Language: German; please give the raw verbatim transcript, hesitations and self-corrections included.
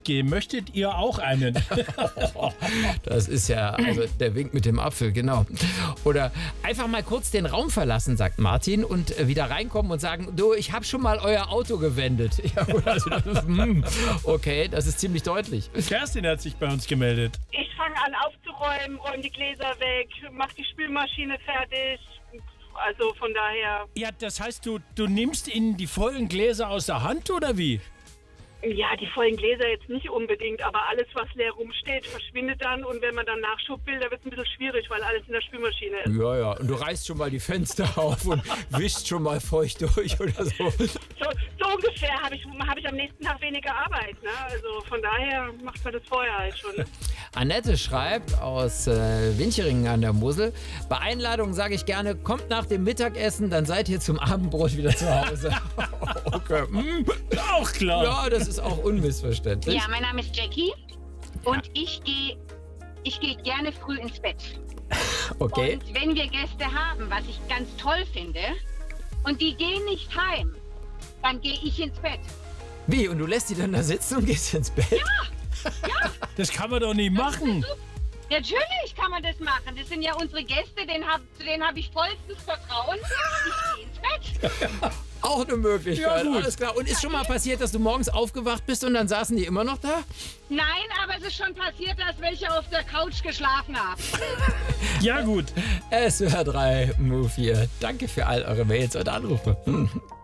Möchtet ihr auch einen? Das ist ja also der Wink mit dem Apfel, genau. Oder einfach mal kurz den Raum verlassen, sagt Martin, und wieder reinkommen und sagen, du, ich habe schon mal euer Auto gewendet. Ja, gut, also das ist, mm, okay, das ist ziemlich deutlich. Kerstin hat sich bei uns gemeldet. Ich fange an aufzuräumen, räume die Gläser weg, mache die Spülmaschine fertig. Also von daher... Ja, das heißt, du, du nimmst ihnen die vollen Gläser aus der Hand, oder wie? Ja, die vollen Gläser jetzt nicht unbedingt, aber alles, was leer rumsteht, verschwindet dann. Und wenn man dann Nachschub will, da wird es ein bisschen schwierig, weil alles in der Spülmaschine ist. Ja, ja, und du reißt schon mal die Fenster auf und wischst schon mal feucht durch oder so. So, so ungefähr habe ich, hab ich am nächsten Tag weniger Arbeit. Ne? Also von daher macht man das vorher halt schon. Annette schreibt aus äh, Wincheringen an der Mosel, bei Einladungen sage ich gerne, kommt nach dem Mittagessen, dann seid ihr zum Abendbrot wieder zu Hause. Okay. Mm. Auch klar. Ja, das ist auch unmissverständlich. Ja, mein Name ist Jackie und ich gehe ich geh gerne früh ins Bett. Okay. Und wenn wir Gäste haben, was ich ganz toll finde, und die gehen nicht heim, dann gehe ich ins Bett. Wie? Und du lässt die dann da sitzen und gehst ins Bett? Ja, ja. Das kann man doch nicht machen. Natürlich kann man das machen. Das sind ja unsere Gäste, denen hab, zu denen habe ich vollstes Vertrauen. Ich gehe ins Bett. Auch eine Möglichkeit, Ja, gut. alles klar. Und ist schon mal passiert, dass du morgens aufgewacht bist und dann saßen die immer noch da? Nein, aber es ist schon passiert, dass welche auf der Couch geschlafen haben. Ja, gut. S W R drei Move hier. Danke für all eure Mails und Anrufe.